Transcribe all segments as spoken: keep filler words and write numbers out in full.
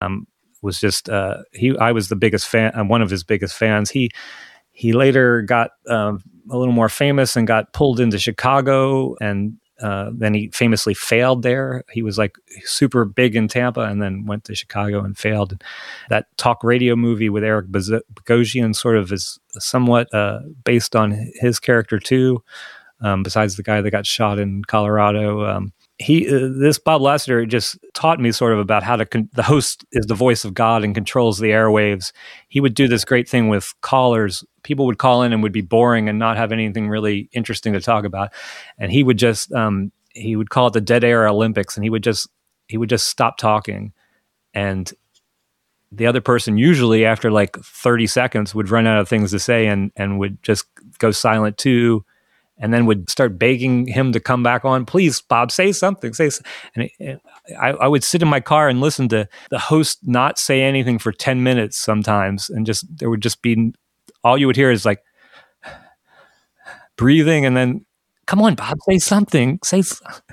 um, was just uh, he. I was the biggest fan, uh, one of his biggest fans. He he later got um, a little more famous and got pulled into Chicago, and uh, then he famously failed there. He was like super big in Tampa, and then went to Chicago and failed. That talk radio movie with Eric Bogosian sort of is somewhat uh, based on his character too. Um, besides the guy that got shot in Colorado. Um, he, uh, this Bob Lassiter just taught me sort of about how to, con- the host is the voice of God and controls the airwaves. He would do this great thing with callers. People would call in and would be boring and not have anything really interesting to talk about. And he would just, um, he would call it the dead air Olympics, and he would just, he would just stop talking. And the other person, usually after like thirty seconds, would run out of things to say and, and would just go silent too. And then would start begging him to come back on. Please, Bob, say something. Say, and it, it, I, I would sit in my car and listen to the host not say anything for ten minutes sometimes, and just there would just be all you would hear is like breathing, and then come on, Bob, say something. Say.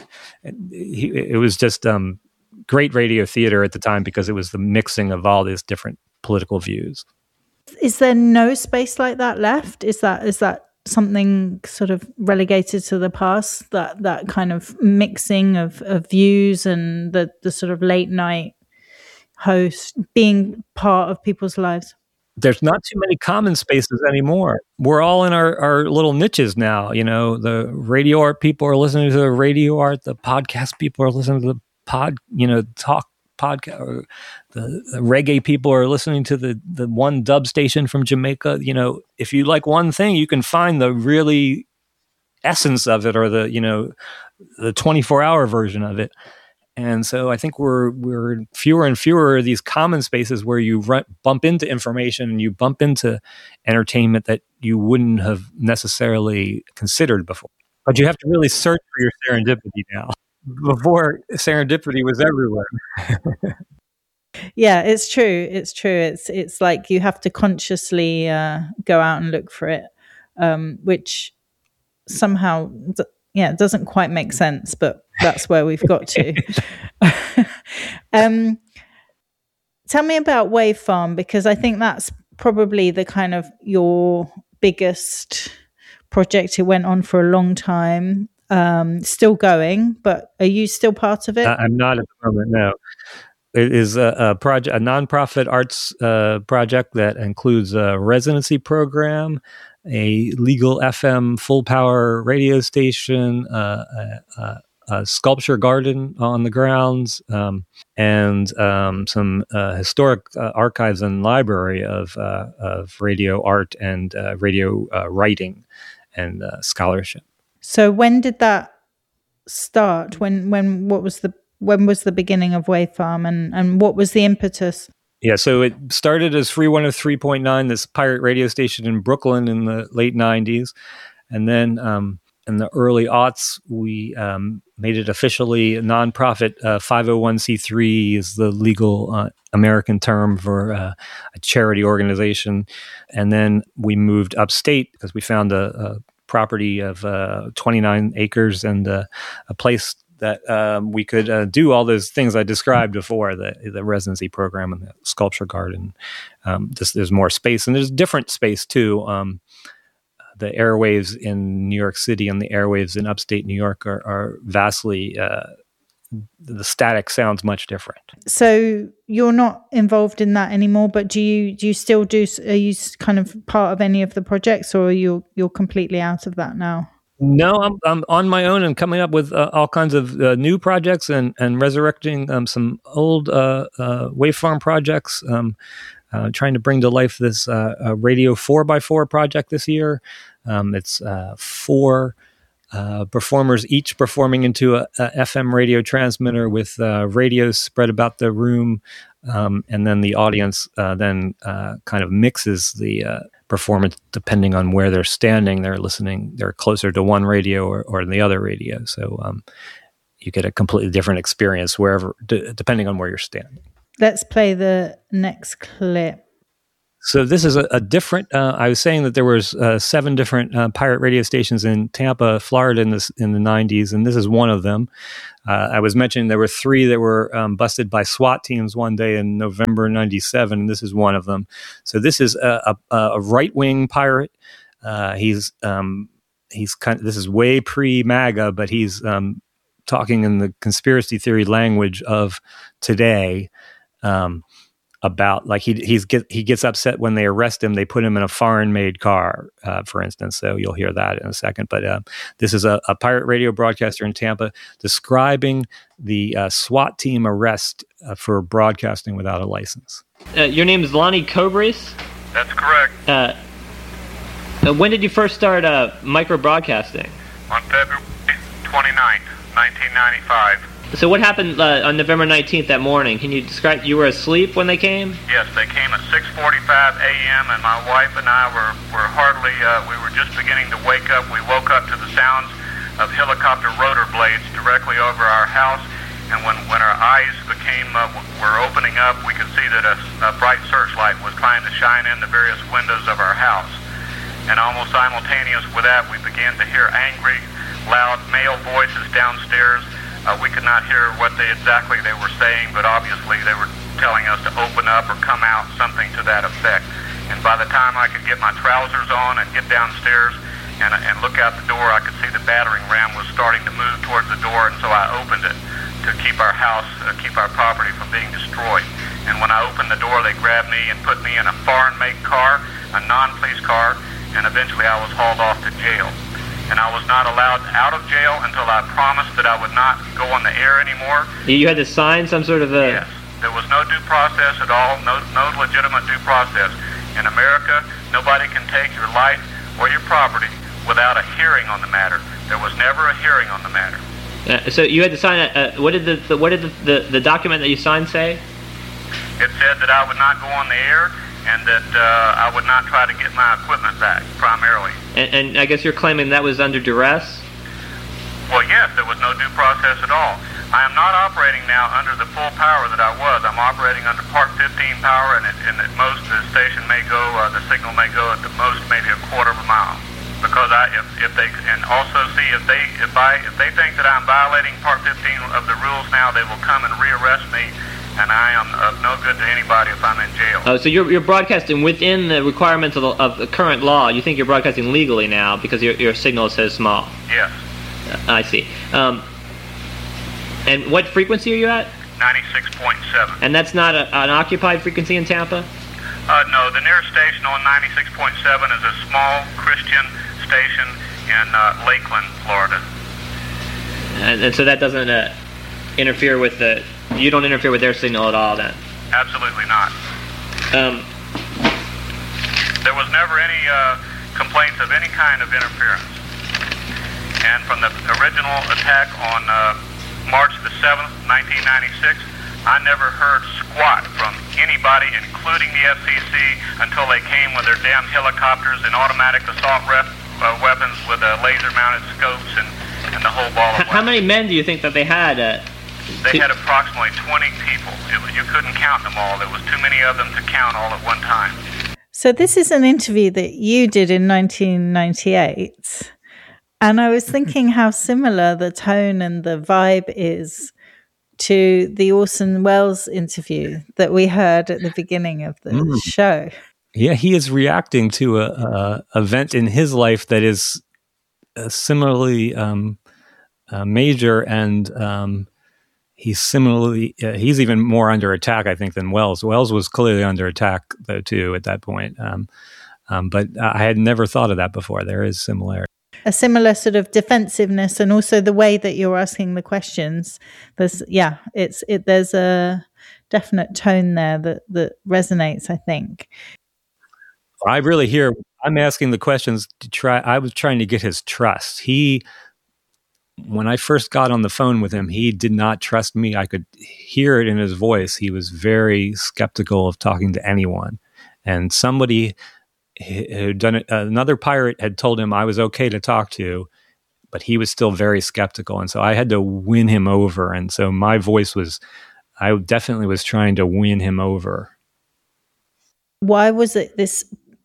He, it was just um, great radio theater at the time because it was the mixing of all these different political views. Is there no space like that left? Is that is that something sort of relegated to the past, that that kind of mixing of, of views and the, the sort of late night host being part of people's lives? There's not too many common spaces anymore. We're all in our, our little niches now. You know, the radio art people are listening to the radio art. The podcast people are listening to the pod, you know, talk podcast. The, the reggae people are listening to the the one dub station from Jamaica. You know, if you like one thing, you can find the really essence of it, or the you know the twenty-four hour version of it. And so I think we're we're fewer and fewer of these common spaces where you run, bump into information and you bump into entertainment that you wouldn't have necessarily considered before. But you have to really search for your serendipity now. Before, serendipity was everywhere. Yeah, it's true. It's true. It's it's like you have to consciously uh, go out and look for it, um, which somehow, yeah, doesn't quite make sense, but that's where we've got to. um, tell me about Wave Farm, because I think that's probably the kind of your biggest project. It went on for a long time. Um, still going, but are you still part of it? I'm not at the moment, no. It is a, a project, a nonprofit arts uh, project that includes a residency program, a legal F M full power radio station, uh, a, a, a sculpture garden on the grounds, um, and um, some uh, historic uh, archives and library of uh, of radio art and uh, radio uh, writing and uh, scholarship. So when did that start? When when what was the when was the beginning of Wave Farm, and, and what was the impetus? Yeah, so it started as Free one oh three point nine, this pirate radio station in Brooklyn in the late nineties. And then um, in the early aughts, we um, made it officially a nonprofit. uh, five oh one c three is the legal uh, American term for uh, a charity organization. And then we moved upstate because we found a, a property of uh, twenty-nine acres and uh, a place that um, we could uh, do all those things I described before, the the residency program and the sculpture garden. Um, just, there's more space, and there's different space too. Um, the airwaves in New York City and the airwaves in upstate New York are, are vastly, uh, the static sounds much different. So you're not involved in that anymore, but do you do you still do, are you kind of part of any of the projects, or are you, you're completely out of that now? No, I'm I'm on my own and coming up with uh, all kinds of uh, new projects and, and resurrecting um, some old uh, uh, Wave Farm projects. Um, uh, trying to bring to life this uh, uh, Radio four by four project this year. Um, it's uh, four uh, performers, each performing into a, a F M radio transmitter with uh, radios spread about the room. Um, and then the audience uh, then uh, kind of mixes the uh, performance depending on where they're standing. They're listening, they're closer to one radio or, or the other radio. So um, you get a completely different experience wherever, d- depending on where you're standing. Let's play the next clip. So this is a, a different. Uh, I was saying that there was uh, seven different uh, pirate radio stations in Tampa, Florida, in this in the nineties, and this is one of them. Uh, I was mentioning there were three that were um, busted by SWAT teams one day in November ninety-seven, and this is one of them. So this is a, a, a right wing pirate. Uh, he's um, he's kind of, this is way pre MAGA, but he's um, talking in the conspiracy theory language of today. Um, about like he he's get he gets upset when they arrest him. They put him in a foreign made car, uh, for instance. So you'll hear that in a second. But uh, this is a, a pirate radio broadcaster in Tampa describing the uh, SWAT team arrest uh, for broadcasting without a license. Uh, your name is Lonnie Cobris? That's correct. Uh, uh, when did you first start uh, micro broadcasting? On February twenty-ninth, nineteen ninety-five. So what happened uh, on November nineteenth that morning? Can you describe, you were asleep when they came? Yes, they came at six forty-five a.m. and my wife and I were, were hardly, uh, we were just beginning to wake up. We woke up to the sounds of helicopter rotor blades directly over our house, and when, when our eyes became, uh, were opening up, we could see that a, a bright searchlight was trying to shine in the various windows of our house. And almost simultaneous with that, we began to hear angry, loud male voices downstairs. Uh, we could not hear what they exactly they were saying, but obviously they were telling us to open up or come out, something to that effect. And by the time I could get my trousers on and get downstairs and, and look out the door, I could see the battering ram was starting to move towards the door, and so I opened it to keep our house, uh, keep our property from being destroyed. And when I opened the door, they grabbed me and put me in a foreign-made car, a non-police car, and eventually I was hauled off to jail. And I was not allowed out of jail until I promised that I would not go on the air anymore. You had to sign some sort of a... Yes. There was no due process at all, no, no legitimate due process. In America, nobody can take your life or your property without a hearing on the matter. There was never a hearing on the matter. Uh, so you had to sign a... Uh, what did the, the what did the, the, the document that you signed say? It said that I would not go on the air and that uh, I would not try to get my equipment back, primarily. And, and I guess you're claiming that was under duress? Well, yes, there was no due process at all. I am not operating now under the full power that I was. I'm operating under Part fifteen power, and, it, and at most the station may go, uh, the signal may go at the most maybe a quarter of a mile. Because I, if, if they, and also see if they, if I, if they think that I'm violating Part fifteen of the rules now, they will come and rearrest me. And I am of no good to anybody if I'm in jail. Oh, so you're you're broadcasting within the requirements of the, of the current law. You think you're broadcasting legally now because your your signal is so small. Yes. Uh, I see. Um, and what frequency are you at? ninety-six point seven. And that's not a, an occupied frequency in Tampa? Uh, no, the nearest station on ninety-six point seven is a small Christian station in uh, Lakeland, Florida. And, and so that doesn't uh, interfere with the... You don't interfere with their signal at all, then? Absolutely not. Um, there was never any uh, complaints of any kind of interference. And from the original attack on uh, March the seventh, nineteen ninety-six, I never heard squat from anybody, including the F C C, until they came with their damn helicopters and automatic assault ref, uh, weapons with uh, laser-mounted scopes and, and the whole ball of How many men do you think that they had? Uh, They had approximately twenty people. It, you couldn't count them all. There was too many of them to count all at one time. So this is an interview that you did in nineteen ninety-eight. And I was thinking how similar the tone and the vibe is to the Orson Welles interview that we heard at the beginning of the mm. show. Yeah, he is reacting to a, a event in his life that is uh, similarly um, uh, major, and um, he's similarly uh, he's even more under attack, I think, than Welles. Welles was clearly under attack though too at that point, um, um, but I had never thought of that before. There is similarity. A similar sort of defensiveness, and also the way that you're asking the questions. There's, yeah, it's it. There's a definite tone there that that resonates, I think. I really hear. I'm asking the questions to try. I was trying to get his trust. He, when I first got on the phone with him, he did not trust me. I could hear it in his voice. He was very skeptical of talking to anyone, and somebody who'd done it, another pirate had told him I was okay to talk to, but he was still very skeptical. And so I had to win him over. And so my voice was, I definitely was trying to win him over. Why was it this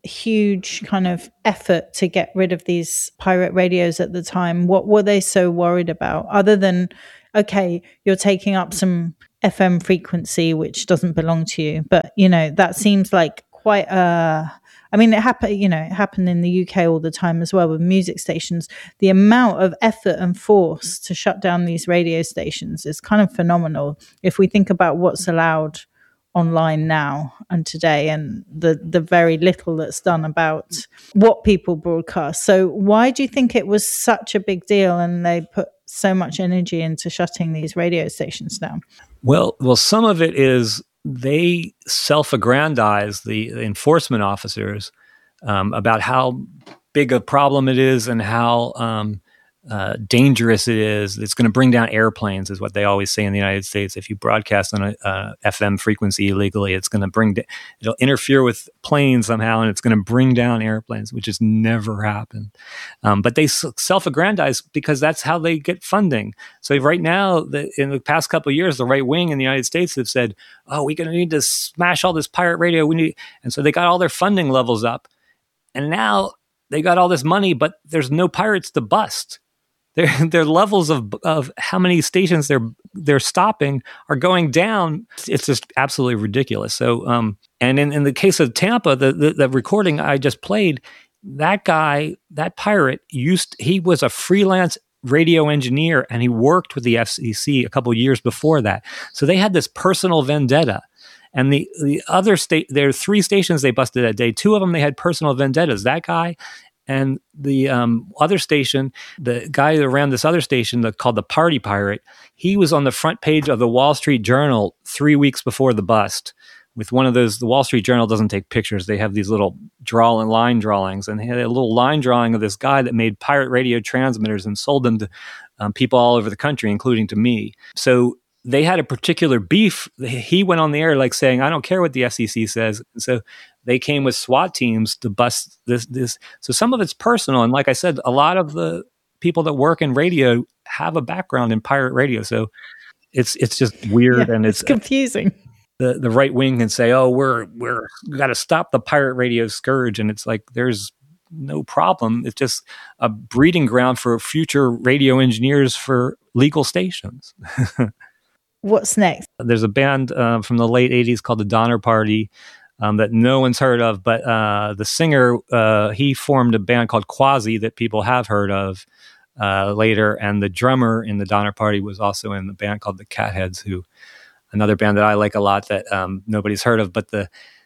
huge kind of effort to get rid of these pirate radios at the time? What were they so worried about, other than, okay, you're taking up some F M frequency which doesn't belong to you? But, you know, that seems like quite a, I mean, it happened, you know, it happened in the U K all the time as well with music stations. The amount of effort and force to shut down these radio stations is kind of phenomenal if we think about what's allowed online now and today, and the the very little that's done about what people broadcast. So why do you think it was such a big deal and they put so much energy into shutting these radio stations down? Well, well, some of it is they self-aggrandize, the, the enforcement officers, um, about how big a problem it is and how um, uh, dangerous it is. It's going to bring down airplanes, is what they always say in the United States. If you broadcast on a uh, F M frequency illegally, it's going to bring, da- it'll interfere with planes somehow, and it's going to bring down airplanes, which has never happened. Um, but they s- self-aggrandize because that's how they get funding. So right now, the, in the past couple of years, the right wing in the United States have said, "Oh, we're going to need to smash all this pirate radio. We need," and so they got all their funding levels up, and now they got all this money, but there's no pirates to bust. Their their levels of of how many stations they're they're stopping are going down. It's just absolutely ridiculous. So, um, and in, in the case of Tampa, the, the the recording I just played, that guy, that pirate, used he was a freelance radio engineer, and he worked with the F C C a couple of years before that. So they had this personal vendetta. And the the other state, there are three stations they busted that day. Two of them they had personal vendettas. That guy. And the um, other station, the guy that ran this other station that called the Party Pirate, he was on the front page of the Wall Street Journal three weeks before the bust with one of those. The Wall Street Journal doesn't take pictures. They have these little draw and line drawings. And they had a little line drawing of this guy that made pirate radio transmitters and sold them to um, people all over the country, including to me. So they had a particular beef. He went on the air like saying, "I don't care what the F C C says." And so they came with SWAT teams to bust this, this. So some of it's personal. And like I said, a lot of the people that work in radio have a background in pirate radio. So it's it's just weird. Yeah, and it's, it's confusing. The the right wing can say, "Oh, we're, we're, we got to stop the pirate radio scourge." And it's like, there's no problem. It's just a breeding ground for future radio engineers for legal stations. What's next? There's a band uh, from the late eighties called the Donner Party um, that no one's heard of, but uh, the singer, uh, he formed a band called Quasi that people have heard of uh, later, and the drummer in the Donner Party was also in the band called the Catheads, who another band that I like a lot that um, nobody's heard of, but the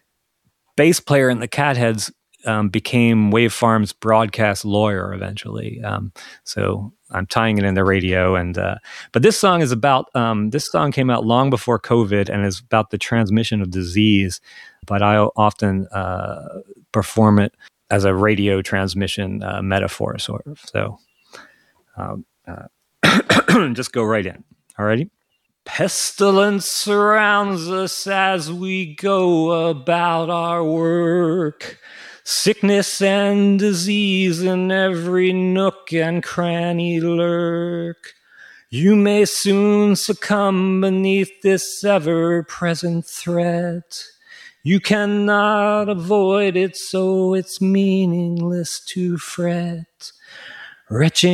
bass player in the Catheads um, became Wave Farm's broadcast lawyer eventually. Um, so I'm tying it in the radio. And uh, but this song is about, um, this song came out long before COVID and is about the transmission of disease. But I often uh, perform it as a radio transmission uh, metaphor, sort of. So um, uh, just go right in. All righty. Pestilence surrounds us as we go about our work. Sickness and disease in every nook and cranny lurk. You may soon succumb beneath this ever-present threat. You cannot avoid it, so it's meaningless to fret. Retching